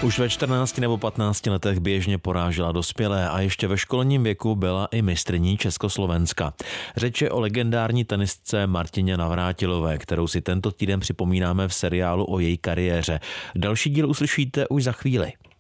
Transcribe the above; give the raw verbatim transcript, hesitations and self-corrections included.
Už ve čtrnácti nebo patnácti letech běžně porážela dospělé a ještě ve školním věku byla i mistryní Československa. Řeč je o legendární tenistce Martině Navrátilové, kterou si tento týden připomínáme v seriálu o její kariéře. Další díl uslyšíte už za chvíli.